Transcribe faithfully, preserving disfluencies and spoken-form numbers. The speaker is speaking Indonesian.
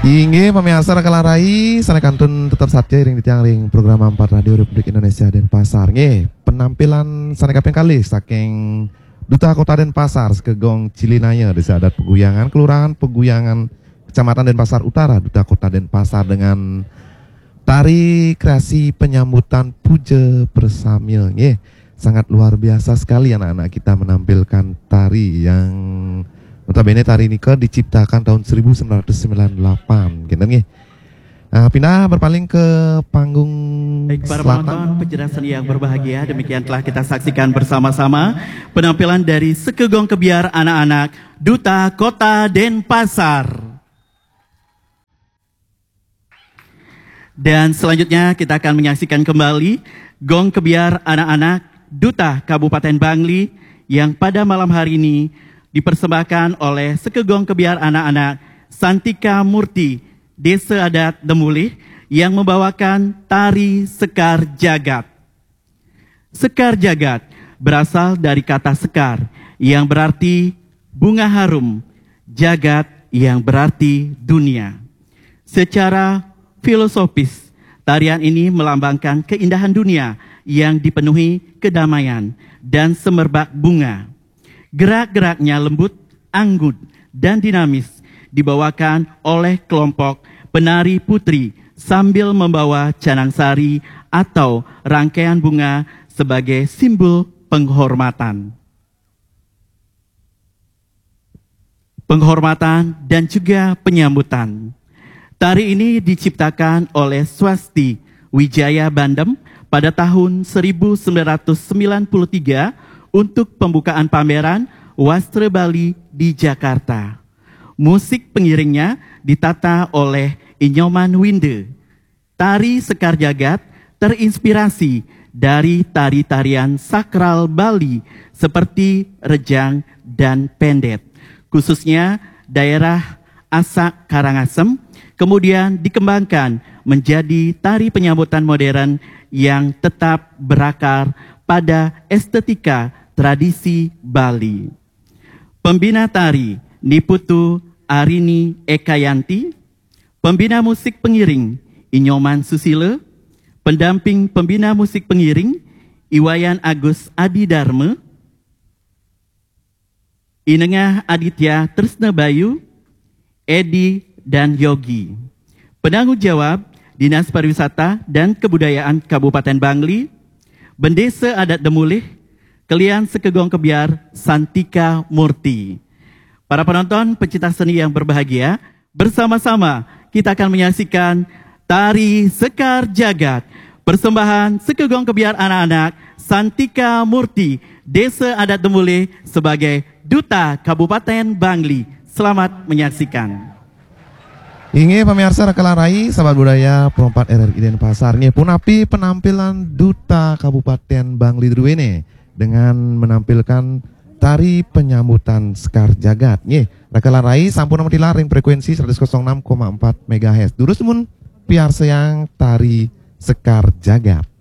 Inge pemirsa Kalarai, sana kantun tetap saja ring di tiang ring program empat Radio Republik Indonesia Denpasar. Nge, penampilan sana kaping kali saking Duta Kota Denpasar sekegong Cilinaya desa adat Peguyangan, Kelurahan Peguyangan, Kecamatan Denpasar Utara, Duta Kota Denpasar dengan tari kreasi penyambutan puja persamil. Nge, sangat luar biasa sekali anak-anak kita menampilkan tari yang notabene tari ini diciptakan tahun seribu sembilan ratus sembilan puluh delapan, gitu nih. Nah, pindah berpaling ke panggung Baik, para penonton penjelasan yang berbahagia, demikian telah kita saksikan bersama-sama penampilan dari sekegong kebiar anak-anak Duta Kota Denpasar. Dan selanjutnya kita akan menyaksikan kembali gong kebiar anak-anak Duta Kabupaten Bangli yang pada malam hari ini dipersembahkan oleh sekegong kebiar anak-anak Santika Murti, Desa Adat Demulih, yang membawakan tari Sekar Jagat. Sekar Jagat berasal dari kata sekar yang berarti bunga harum, jagat yang berarti dunia. Secara filosofis, tarian ini melambangkan keindahan dunia yang dipenuhi kedamaian dan semerbak bunga. Gerak-geraknya lembut, anggun, dan dinamis dibawakan oleh kelompok penari putri sambil membawa canang sari atau rangkaian bunga sebagai simbol penghormatan. Penghormatan dan juga penyambutan. Tari ini diciptakan oleh Swasti Wijaya Bandem pada tahun seribu sembilan ratus sembilan puluh tiga untuk pembukaan pameran Wastra Bali di Jakarta. Musik pengiringnya ditata oleh Inyoman Winde. Tari Sekar Jagat terinspirasi dari tari-tarian sakral Bali seperti rejang dan pendet, khususnya daerah Asak Karangasem, kemudian dikembangkan menjadi tari penyambutan modern yang tetap berakar pada estetika tradisi Bali. Pembina tari Niputu Arini Ekayanti, pembina musik pengiring Inyoman Susilo, pendamping pembina musik pengiring Iwayan Agus Adi Dharma, Inengah Aditya Tresna Bayu, Edi dan Yogi. Penanggung jawab Dinas Pariwisata dan Kebudayaan Kabupaten Bangli, Bendesa Adat Demulih, Kalian sekegong kebiar Santika Murti. Para penonton pencinta seni yang berbahagia, bersama-sama kita akan menyaksikan tari Sekar Jagat, persembahan sekegong kebiar anak-anak Santika Murti, Desa Adat Demulih sebagai Duta Kabupaten Bangli. Selamat menyaksikan. Inge pemirsa Kalarai, sahabat budaya perempat R R I Denpasar. Nge punapi penampilan Duta Kabupaten Bangli Druwene dengan menampilkan tari penyambutan Sekar Jagat. Nge Kalarai sampun nomor dilaring frekuensi seratus enam koma empat megahertz. Durus mun piar sayang tari Sekar Jagat.